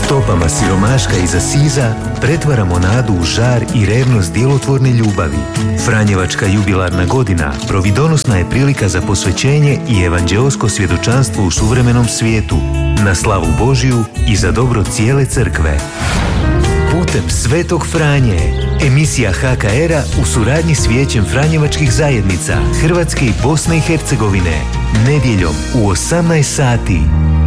Stopama siromaška iza siza pretvaramo nadu u žar i revnost djelotvorne ljubavi. Franjevačka jubilarna godina providonosna je prilika za posvećenje i evanđeosko svjedočanstvo u suvremenom svijetu, na slavu Božiju i za dobro cijele crkve. Putem Svetog Franje, emisija HKR-a u suradnji s Vijećem Franjevačkih zajednica Hrvatske i Bosne i Hercegovine, nedjeljom u 18 sati.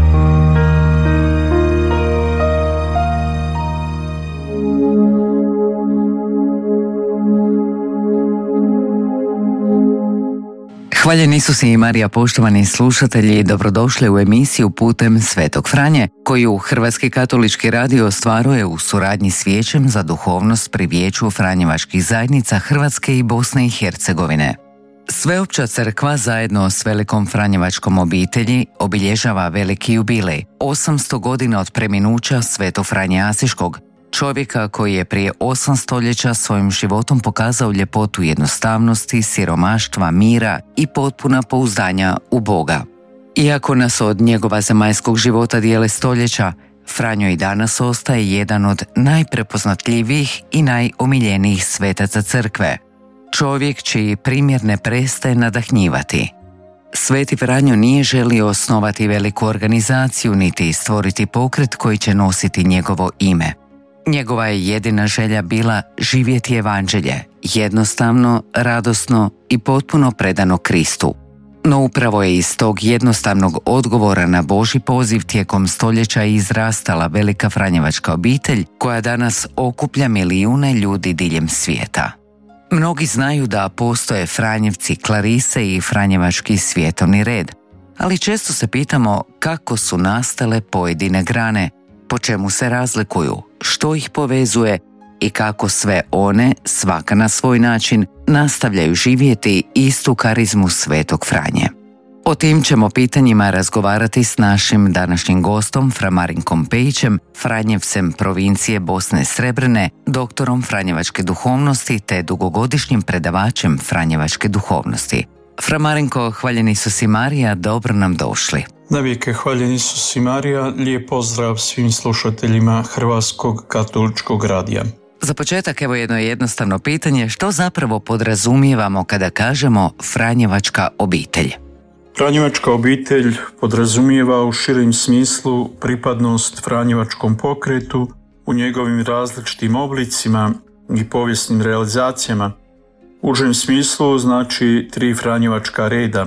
Hvaljen Isus i Marija, poštovani slušatelji, dobrodošli u emisiju Putem Svetog Franje, koju Hrvatski katolički radio ostvaruje u suradnji s Vijećem za duhovnost pri Vijeću Franjevačkih zajednica Hrvatske i Bosne i Hercegovine. Sveopća crkva zajedno s velikom franjevačkom obitelji obilježava veliki jubilej, 800 godina od preminuća Svetog Franje Asiškog, čovjeka koji je prije 8 stoljeća svojim životom pokazao ljepotu jednostavnosti, siromaštva, mira i potpuna pouzdanja u Boga. Iako nas od njegova zemaljskog života dijele stoljeća, Franjo i danas ostaje jedan od najprepoznatljivijih i najomiljenijih svetaca crkve. Čovjek čiji primjer ne prestaje nadahnjivati. Sveti Franjo nije želio osnovati veliku organizaciju niti stvoriti pokret koji će nositi njegovo ime. Njegova je jedina želja bila živjeti evanđelje, jednostavno, radosno i potpuno predano Kristu. No upravo je iz tog jednostavnog odgovora na Božji poziv tijekom stoljeća izrastala velika franjevačka obitelj koja danas okuplja milijune ljudi diljem svijeta. Mnogi znaju da postoje Franjevci, Klarise i Franjevački svjetovni red, ali često se pitamo kako su nastale pojedine grane, po čemu se razlikuju, što ih povezuje i kako sve one, svaka na svoj način, nastavljaju živjeti istu karizmu Svetog Franje. O tim ćemo pitanjima razgovarati s našim današnjim gostom, Fra Marinkom Pejićem, Franjevcem provincije Bosne Srebrene, doktorom franjevačke duhovnosti te dugogodišnjim predavačem franjevačke duhovnosti. Fra Marinko, hvaljen Isus i Marija, dobro nam došli. Navijeke hvaljen Isus i Marija, lijep pozdrav svim slušateljima Hrvatskog katoličkog radija. Za početak evo jedno jednostavno pitanje, što zapravo podrazumijevamo kada kažemo Franjevačka obitelj? Franjevačka obitelj podrazumijeva u širem smislu pripadnost Franjevačkom pokretu u njegovim različitim oblicima i povijesnim realizacijama. U užem smislu znači 3 Franjevačka reda,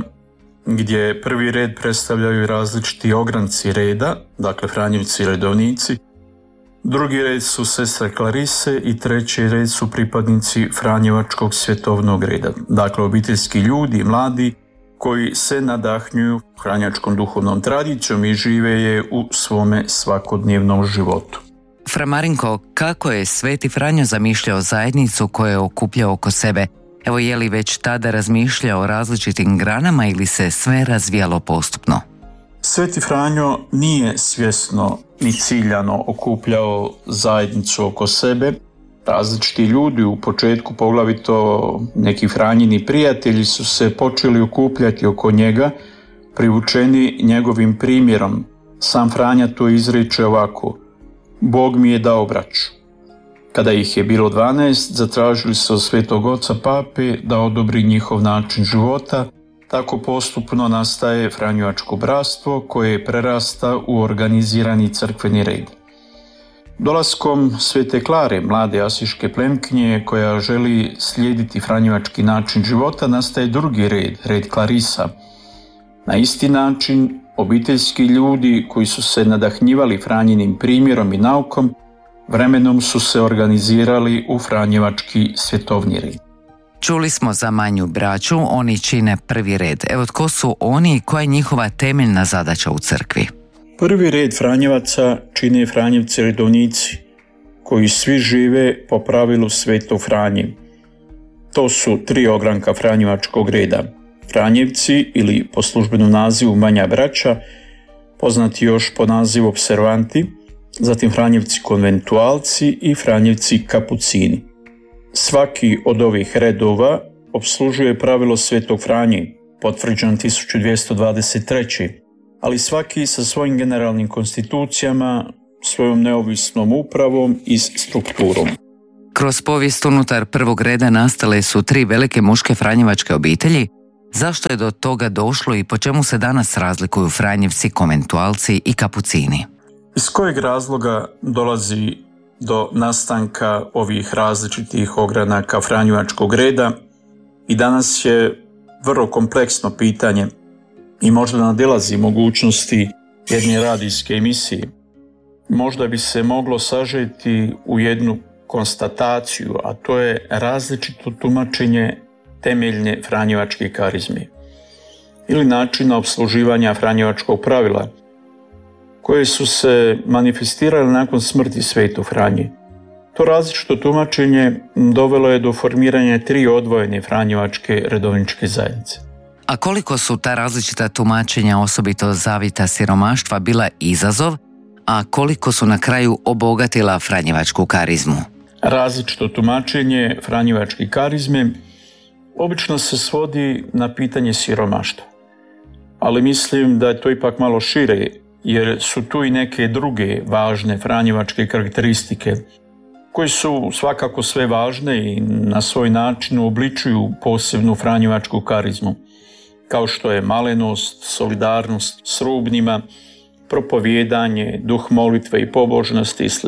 gdje prvi red predstavljaju različiti ogranci reda, dakle Franjevci i redovnici, drugi red su sestre Klarise i treći red su pripadnici Franjevačkog svjetovnog reda, dakle obiteljski ljudi, mladi, koji se nadahnjuju franjevačkom duhovnom tradicijom i žive je u svome svakodnevnom životu. Fra Marinko, kako je Sveti Franjo zamišljao zajednicu koju je okupljao oko sebe? Evo, je li već tada razmišljao o različitim granama ili se sve razvijalo postupno? Sveti Franjo nije svjesno ni ciljano okupljao zajednicu oko sebe. Različiti ljudi u početku, poglavito neki Franjini prijatelji, su se počeli okupljati oko njega, privučeni njegovim primjerom. Sam Franja to izriče ovako: Bog mi je dao braću. Kada ih je bilo 12, zatražili su od Svetog Oca Pape da odobri njihov način života. Tako postupno nastaje Franjevačko bratstvo koje prerasta u organizirani crkveni red. Dolaskom Svete Klare, mlade asiške plemkinje koja želi slijediti franjevački način života, nastaje drugi red, red Klarisa. Na isti način, obiteljski ljudi koji su se nadahnjivali Franjinim primjerom i naukom, vremenom su se organizirali u Franjevački svjetovni red. Čuli smo za manju braću, oni čine prvi red. Evo, tko su oni i koja je njihova temeljna zadaća u crkvi? Prvi red Franjevaca čine Franjevci redovnici, koji svi žive po pravilu Svetog Franje. To su 3 ogranka Franjevačkog reda: Franjevci ili po službenom nazivu manja braća, poznati još po nazivu opservanti, zatim Franjevci konventualci i Franjevci kapucini. Svaki od ovih redova opslužuje pravilo Svetog Franje, potvrđeno 1223. ali svaki sa svojim generalnim konstitucijama, svojom neovisnom upravom i strukturom. Kroz povijest unutar prvog reda nastale su 3 velike muške franjevačke obitelji. Zašto je do toga došlo i po čemu se danas razlikuju franjevci, konventualci i kapucini? Iz kojeg razloga dolazi do nastanka ovih različitih ogranaka franjevačkog reda? I danas je vrlo kompleksno pitanje i možda nadilazi mogućnosti jedne radijske emisije. Možda bi se moglo sažeti u jednu konstataciju, a to je različito tumačenje temeljne franjevačke karizme ili načina opsluživanja franjevačkog pravila koje su se manifestirale nakon smrti Svetog Franje. To različito tumačenje dovelo je do formiranja 3 odvojene franjevačke redovničke zajednice. A koliko su ta različita tumačenja, osobito zavita siromaštva, bila izazov, a koliko su na kraju obogatila franjevačku karizmu? Različito tumačenje franjevačke karizme obično se svodi na pitanje siromaštva. Ali mislim da je to ipak malo šire, jer su tu i neke druge važne franjevačke karakteristike koje su svakako sve važne i na svoj način obličuju posebnu franjevačku karizmu, kao što je malenost, solidarnost s rubnima, propovijedanje, duh molitve i pobožnosti i sl.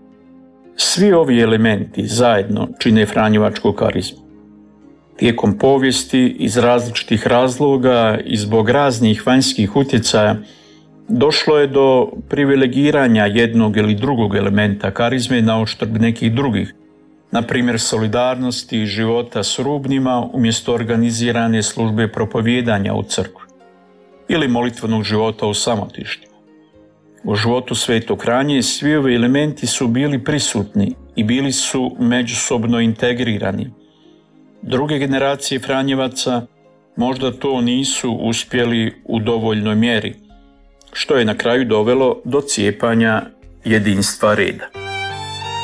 Svi ovi elementi zajedno čine franjevačku karizmu. Tijekom povijesti, iz različitih razloga i zbog raznih vanjskih utjecaja, došlo je do privilegiranja jednog ili drugog elementa karizme na uštrb nekih drugih, na primjer solidarnosti i života s rubnima umjesto organizirane službe propovijedanja u crkvi ili molitvenog života u samotištima. U životu Svetog Franje svi ovi elementi su bili prisutni i bili su međusobno integrirani. Druge generacije franjevaca možda to nisu uspjeli u dovoljnoj mjeri, što je na kraju dovelo do cijepanja jedinstva reda.